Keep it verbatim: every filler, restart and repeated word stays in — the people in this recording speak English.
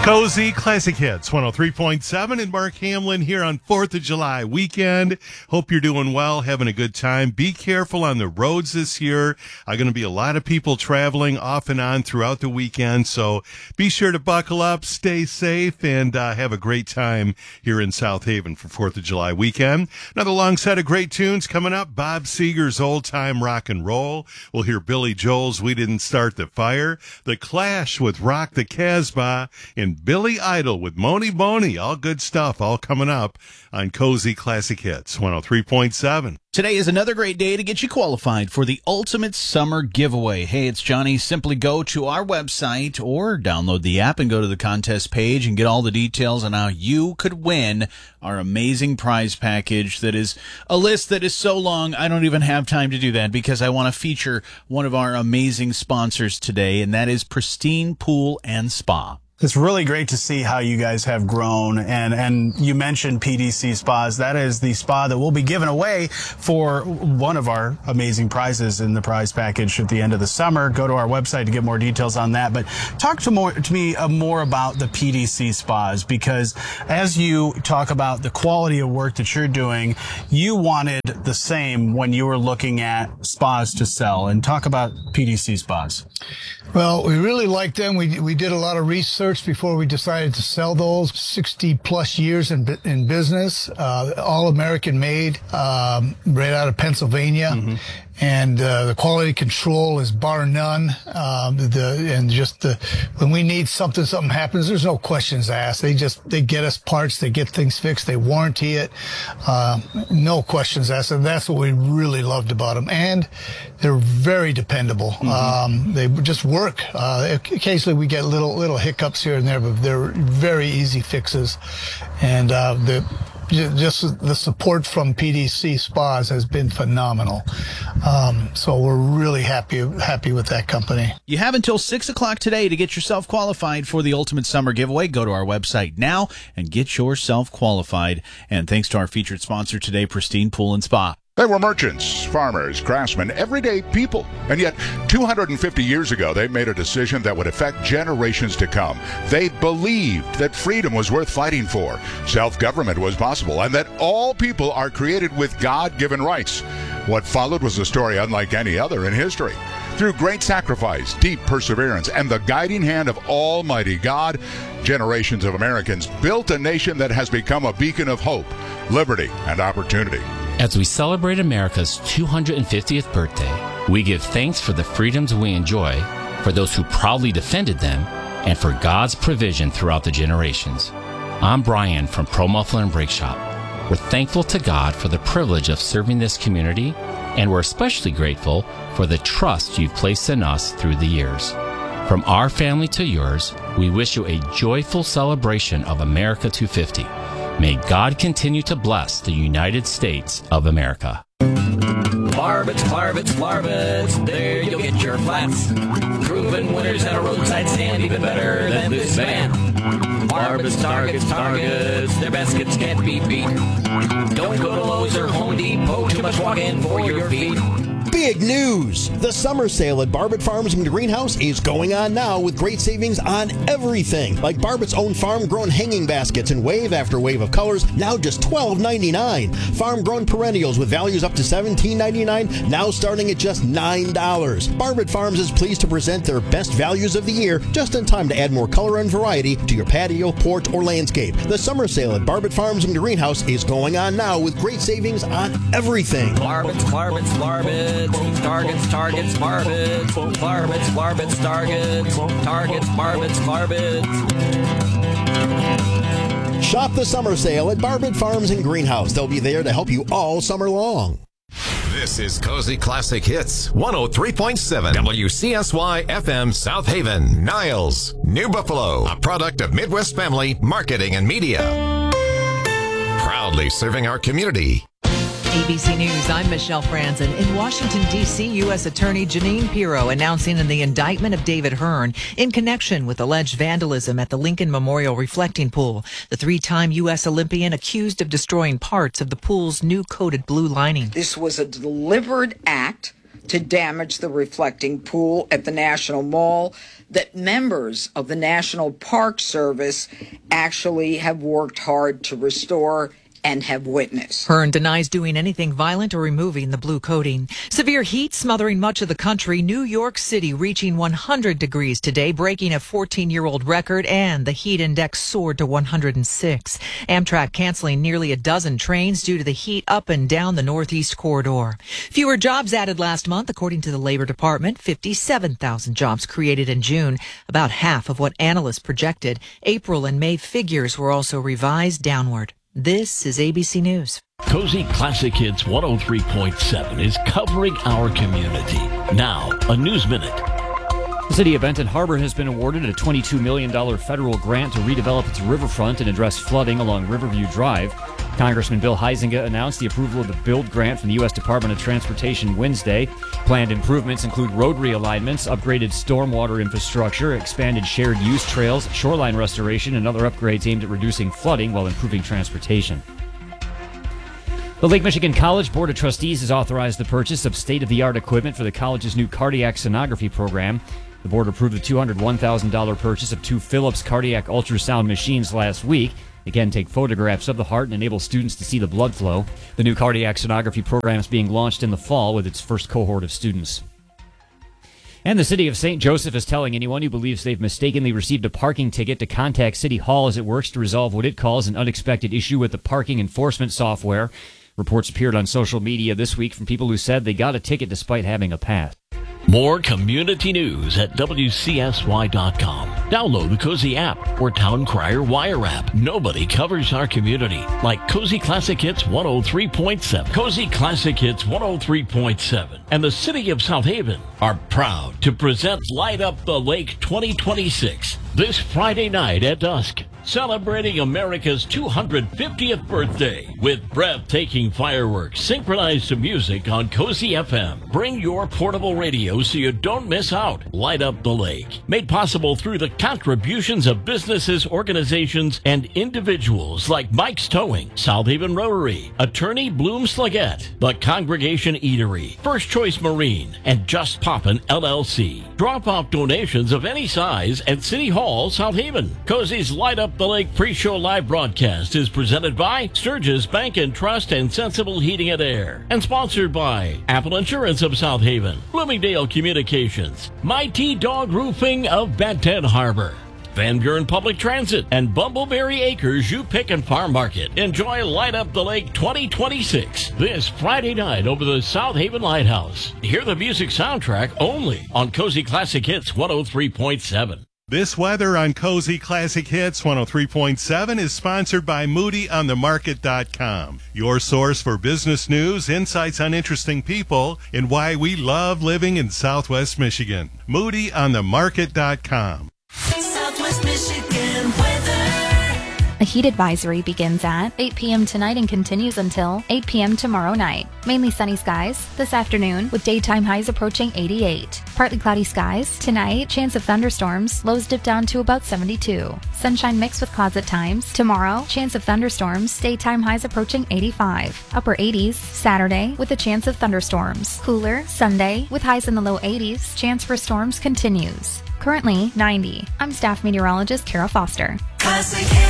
Cozy Classic Hits, one oh three point seven, and Mark Hamlin here on fourth of July weekend. Hope you're doing well, having a good time. Be careful on the roads this year. Are going to be a lot of people traveling off and on throughout the weekend, so be sure to buckle up, stay safe, and uh, have a great time here in South Haven for fourth of July weekend. Another long set of great tunes coming up. Bob Seger's Old Time Rock and Roll. We'll hear Billy Joel's We Didn't Start the Fire. The Clash with Rock the Casbah, and Billy Idol with Moni Boney. All good stuff, all coming up on Cozy Classic Hits, one oh three point seven. Today is another great day to get you qualified for the Ultimate Summer Giveaway. Hey, it's Johnny. Simply go to our website or download the app and go to the contest page and get all the details on how you could win our amazing prize package. That is a list that is so long, I don't even have time to do that because I want to feature one of our amazing sponsors today, and that is Pristine Pool and Spa. It's really great to see how you guys have grown, and, and you mentioned P D C Spas. That is the spa that we'll be giving away for one of our amazing prizes in the prize package at the end of the summer. Go to our website to get more details on that. But talk to more to me uh, more about the P D C Spas, because as you talk about the quality of work that you're doing, you wanted the same when you were looking at spas to sell. And talk about P D C Spas. Well, we really liked them. We we did a lot of research before we decided to sell those. sixty plus years in in business, uh, all American made, um, right out of Pennsylvania. Mm-hmm. And uh, the quality control is bar none. Um, the and just the when we need something, something happens. There's no questions asked. They just they get us parts. They get things fixed. They warranty it. Uh, no questions asked. And that's what we really loved about them. And they're very dependable. Mm-hmm. Um, they just work. Uh, occasionally we get little little hiccups here and there, but they're very easy fixes. And uh, the just the support from P D C Spas has been phenomenal. Um, so we're really happy happy with that company. You have until six o'clock today to get yourself qualified for the Ultimate Summer Giveaway. Go to our website now and get yourself qualified. And thanks to our featured sponsor today, Pristine Pool and Spa. They were merchants, farmers, craftsmen, everyday people. And yet, two hundred fifty years ago, they made a decision that would affect generations to come. They believed that freedom was worth fighting for, self-government was possible, and that all people are created with God-given rights. What followed was a story unlike any other in history. Through great sacrifice, deep perseverance, and the guiding hand of Almighty God, generations of Americans built a nation that has become a beacon of hope, liberty, and opportunity. As we celebrate America's two hundred fiftieth birthday, we give thanks for the freedoms we enjoy, for those who proudly defended them, and for God's provision throughout the generations. I'm Brian from Pro Muffler and Brake Shop. We're thankful to God for the privilege of serving this community, and we're especially grateful for the trust you've placed in us through the years. From our family to yours, we wish you a joyful celebration of America two fifty. May God continue to bless the United States of America. Barbets, Barbets, Barbets, there you'll get your flats. Proven winners at a roadside stand, even better than this band. Barbets, Targets, Targets, their baskets can't be beat. Don't go to Lowe's or Home Depot, too much walking for your feet. Big news! The summer sale at Barbet Farms and Greenhouse is going on now with great savings on everything, like Barbet's own farm-grown hanging baskets in wave after wave of colors, now just twelve ninety-nine. Farm-grown perennials with values up to seventeen ninety-nine, now starting at just nine dollars. Barbet Farms is pleased to present their best values of the year, just in time to add more color and variety to your patio, porch, or landscape. The summer sale at Barbet Farms and Greenhouse is going on now with great savings on everything. Barbets, Barbets, Barbets. Targets, Targets, Barbets, Barbets, Barbets, Targets, Targets, Barbets, Barbets. Shop the summer sale at Barbet Farms and Greenhouse. They'll be there to help you all summer long. This is Cozy Classic Hits, one oh three point seven W C S Y F M South Haven, Niles, New Buffalo, a product of Midwest Family Marketing and Media. Proudly serving our community. A B C News, I'm Michelle Franzen. In Washington, D C, U S. Attorney Jeanine Pirro announcing in the indictment of David Hearn in connection with alleged vandalism at the Lincoln Memorial Reflecting Pool. The three-time U S. Olympian accused of destroying parts of the pool's new coated blue lining. This was a deliberate act to damage the reflecting pool at the National Mall that members of the National Park Service actually have worked hard to restore and have witnessed. Hearn denies doing anything violent or removing the blue coating. Severe heat smothering much of the country. New York City reaching one hundred degrees today, breaking a fourteen-year-old record, and the heat index soared to one hundred six. Amtrak canceling nearly a dozen trains due to the heat up and down the Northeast Corridor. Fewer jobs added last month, according to the Labor Department. fifty-seven thousand jobs created in June, about half of what analysts projected. April and May figures were also revised downward. This is A B C News. Cozy Classic Hits one oh three point seven is covering our community. Now, a News Minute. The city of Benton Harbor has been awarded a twenty-two million dollars federal grant to redevelop its riverfront and address flooding along Riverview Drive. Congressman Bill Huizenga announced the approval of the BUILD grant from the U S Department of Transportation Wednesday. Planned improvements include road realignments, upgraded stormwater infrastructure, expanded shared use trails, shoreline restoration, and other upgrades aimed at reducing flooding while improving transportation. The Lake Michigan College Board of Trustees has authorized the purchase of state-of-the-art equipment for the college's new cardiac sonography program. The board approved the two hundred one thousand dollars purchase of two Philips cardiac ultrasound machines last week. They can take photographs of the heart and enable students to see the blood flow. The new cardiac sonography program is being launched in the fall with its first cohort of students. And the city of Saint Joseph is telling anyone who believes they've mistakenly received a parking ticket to contact City Hall as it works to resolve what it calls an unexpected issue with the parking enforcement software. Reports appeared on social media this week from people who said they got a ticket despite having a pass. More community news at W C S Y dot com. Download the Cozy app or Town Crier Wire app. Nobody covers our community like Cozy Classic Hits one oh three point seven. Cozy Classic Hits one oh three point seven and the City of South Haven are proud to present Light Up the Lake twenty twenty-six this Friday night at dusk. Celebrating America's two hundred fiftieth birthday with breathtaking fireworks synchronized to music on Cozy F M. Bring your portable radio so you don't miss out. Light Up the Lake. Made possible through the contributions of businesses, organizations, and individuals like Mike's Towing, South Haven Rotary, Attorney Bloom Slagette, The Congregation Eatery, First Choice Marine, and Just Poppin' L L C. Drop off donations of any size at City Hall, South Haven. Cozy's Light Up the Lake pre-show live broadcast is presented by Sturgis Bank and Trust and Sensible Heating and Air, and sponsored by Apple Insurance of South Haven, Bloomingdale Communications, Mighty Dog Roofing of Benton Harbor, Van Buren Public Transit, and Bumbleberry Acres U Pick and Farm Market. Enjoy Light Up the Lake twenty twenty-six this Friday night over the South Haven Lighthouse. Hear the music soundtrack only on Cozy Classic Hits one oh three point seven. This weather on Cozy Classic Hits one oh three point seven is sponsored by Moody on the Market dot com, your source for business news, insights on interesting people, and why we love living in Southwest Michigan. Moody on the Market dot com. Southwest Michigan weather. A heat advisory begins at eight p.m. tonight and continues until eight p.m. tomorrow night. Mainly sunny skies this afternoon with daytime highs approaching eighty-eight. Partly cloudy skies tonight, chance of thunderstorms, lows dip down to about seventy-two. Sunshine mixed with clouds at times. Tomorrow, chance of thunderstorms, daytime highs approaching eighty-five. Upper eighties Saturday with a chance of thunderstorms. Cooler Sunday with highs in the low eighties, chance for storms continues. Currently ninety. I'm staff meteorologist Kara Foster. Classic